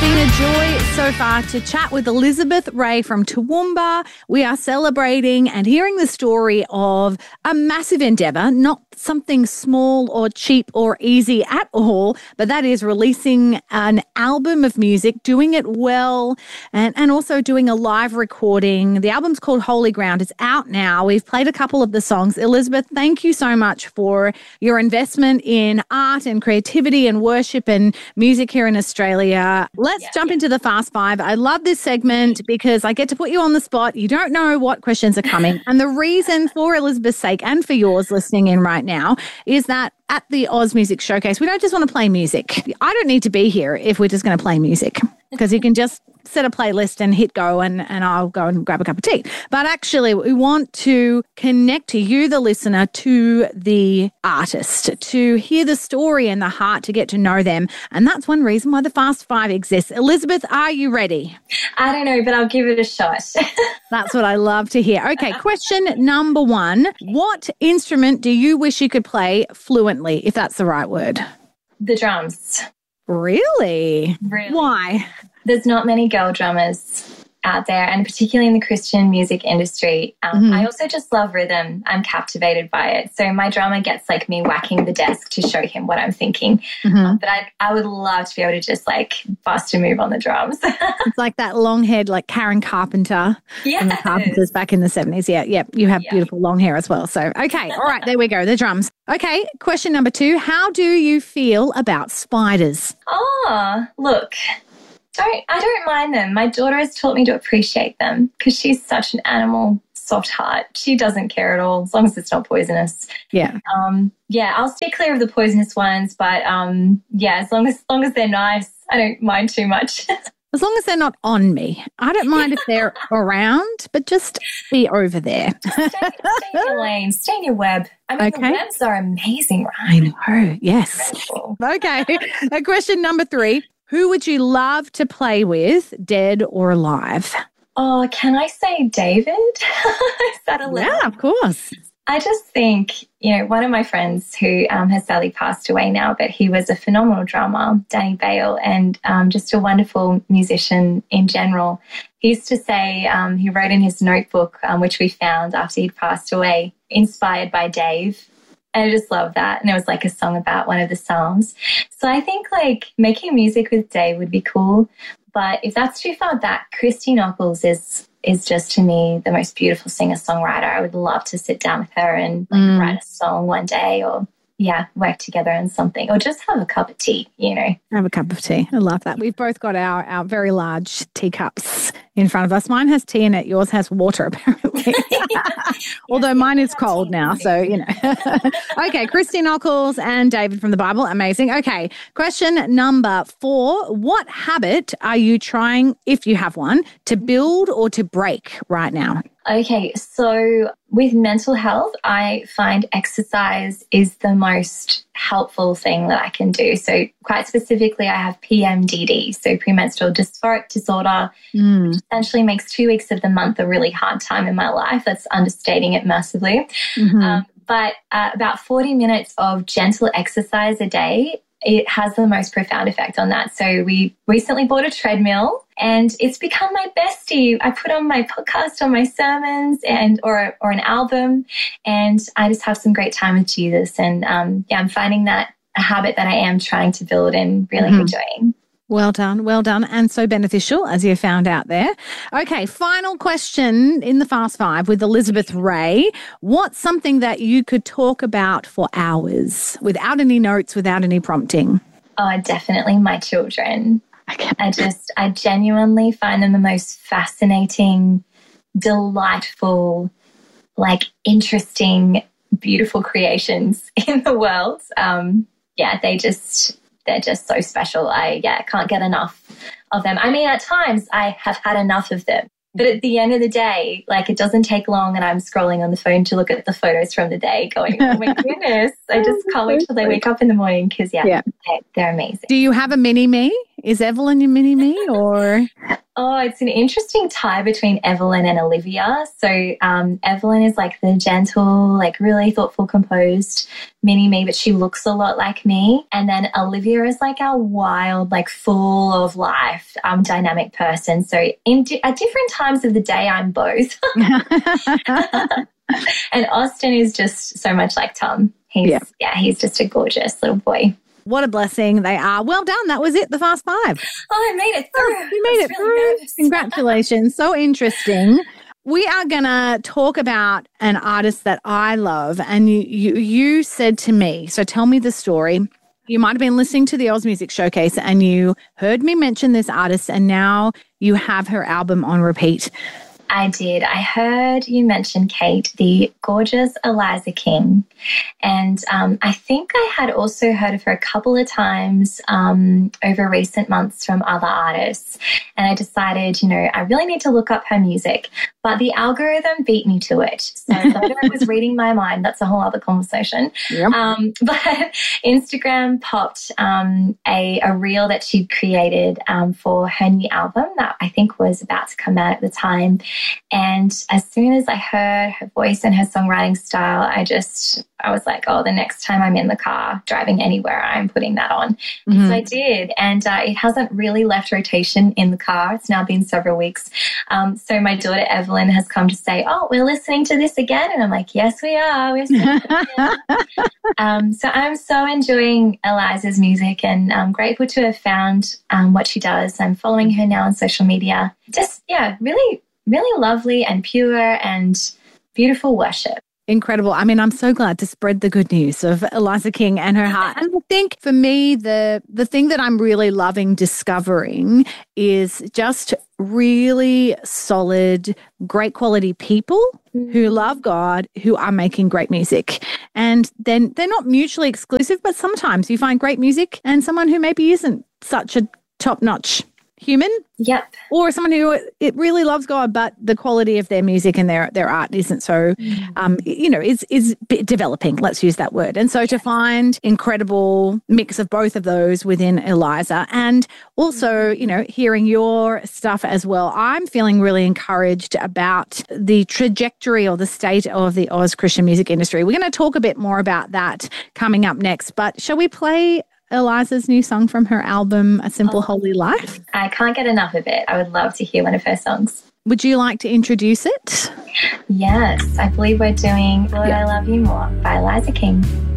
been a joy so far to chat with Elizabeth Ray from Toowoomba. We are celebrating and hearing the story of a massive endeavour, not something small or cheap or easy at all, but that is releasing an album of music, doing it well, and also doing a live recording. The album's called Holy Ground. It's out now. We've played a couple of the songs. Elizabeth, thank you so much for your investment in art and creativity and worship and music here in Australia. Let's jump into the Fast Five. I love this segment because I get to put you on the spot. You don't know what questions are coming. And the reason, for Elizabeth's sake and for yours listening in right now, is that at the Oz Music Showcase, we don't just want to play music. I don't need to be here if we're just going to play music, because you can just set a playlist and hit go and I'll go and grab a cup of tea. But actually, we want to connect to you, the listener, to the artist, to hear the story and the heart, to get to know them. And that's one reason why the Fast Five exists. Elizabeth, are you ready? I don't know, but I'll give it a shot. That's what I love to hear. Okay, question number one. What instrument do you wish you could play fluently, if that's the right word? The drums. Really? Really? Why? There's not many girl drummers out there, and particularly in the Christian music industry. I also just love rhythm. I'm captivated by it. So my drummer gets like me whacking the desk to show him what I'm thinking. But I would love to be able to just like bust a move on the drums. It's like that long head, like Karen Carpenter from the Carpenters back in the 70s. Yeah. You have beautiful long hair as well. So, okay. All right. There we go. The drums. Okay. Question number two. How do you feel about spiders? Oh, look. I don't mind them. My daughter has taught me to appreciate them because she's such an animal, soft heart. She doesn't care at all as long as it's not poisonous. Yeah. I'll stay clear of the poisonous ones, but as long as they're nice, I don't mind too much. As long as they're not on me. I don't mind if they're around, but just be over there. Stay in your lane. Stay in your web. I mean, the webs are amazing, right? I know. Yes. Incredible. Okay. Question number three. Who would you love to play with, dead or alive? Oh, can I say David? Is that allowed? Yeah, of course. I just think, one of my friends who has sadly passed away now, but he was a phenomenal drummer, Danny Bale, and just a wonderful musician in general. He used to say, he wrote in his notebook, which we found after he'd passed away, inspired by Dave. And I just love that. And it was like a song about one of the Psalms. So I think like making music with Dave would be cool. But if that's too far back, Christy Nockels is just to me the most beautiful singer-songwriter. I would love to sit down with her and write a song one day, or work together on something, or just have a cup of tea, Have a cup of tea. I love that. We've both got our very large teacups in front of us. Mine has tea in it. Yours has water, apparently. Although mine is cold now, so, Okay, Christy Nockels and David from the Bible. Amazing. Okay, question number 4. What habit are you trying, if you have one, to build or to break right now? Okay, so with mental health, I find exercise is the most helpful thing that I can do. So quite specifically, I have PMDD, so premenstrual dysphoric disorder, which essentially makes 2 weeks of the month a really hard time in my life. That's understating it massively. But about 40 minutes of gentle exercise a day, it has the most profound effect on that. So we recently bought a treadmill and it's become my bestie. I put on my podcast, on my sermons or an album, and I just have some great time with Jesus. And I'm finding that a habit that I am trying to build and really enjoying. Well done, and so beneficial, as you found out there. Okay, final question in the Fast Five with Elizabeth Ray. What's something that you could talk about for hours without any notes, without any prompting? Oh, definitely my children. Okay. I genuinely find them the most fascinating, delightful, interesting, beautiful creations in the world. They're just so special. I can't get enough of them. I mean, at times I have had enough of them. But at the end of the day, it doesn't take long and I'm scrolling on the phone to look at the photos from the day going, oh my goodness, I just can't wait till they wake up in the morning because, they're amazing. Do you have a mini-me? Is Evelyn your mini-me or? Oh, it's an interesting tie between Evelyn and Olivia. So Evelyn is like the gentle, like really thoughtful, composed mini me, but she looks a lot like me. And then Olivia is like our wild, like full of life, dynamic person. So at different times of the day, I'm both. And Austin is just so much like Tom. He's just a gorgeous little boy. What a blessing they are. Well done. That was it, the Fast Five. Oh, I made it through. You made it through. Congratulations. So interesting. We are going to talk about an artist that I love. And you said to me, so tell me the story. You might have been listening to the Oz Music Showcase and you heard me mention this artist and now you have her album on repeat. I did. I heard you mention, Kate, the gorgeous Eliza King. And I think I had also heard of her a couple of times over recent months from other artists. And I decided, I really need to look up her music. But the algorithm beat me to it. So whether it was reading my mind, that's a whole other conversation. Yep. But Instagram popped a reel that she'd created for her new album that I think was about to come out at the time. And as soon as I heard her voice and her songwriting style, I was like, oh, the next time I'm in the car driving anywhere, I'm putting that on. Mm-hmm. So I did. And it hasn't really left rotation in the car. It's now been several weeks. So my daughter, Evelyn, has come to say, oh, we're listening to this again. And I'm like, yes, we are. We're so I'm so enjoying Eliza's music and I'm grateful to have found what she does. I'm following her now on social media. Just, really, really lovely and pure and beautiful worship. Incredible. I mean, I'm so glad to spread the good news of Eliza King and her heart. And I think for me, the thing that I'm really loving discovering is just really solid, great quality people who love God, who are making great music. And then they're not mutually exclusive, but sometimes you find great music and someone who maybe isn't such a top-notch human. Yep. Or someone who it really loves God, but the quality of their music and their art isn't so, is developing. Let's use that word. And so to find incredible mix of both of those within Eliza and also, hearing your stuff as well, I'm feeling really encouraged about the trajectory or the state of the Oz Christian music industry. We're going to talk a bit more about that coming up next, but shall we play Eliza's new song from her album, A Simple Holy Life? I can't get enough of it. I would love to hear one of her songs. Would you like to introduce it? Yes, I believe we're doing Lord, I Love You More by Eliza King.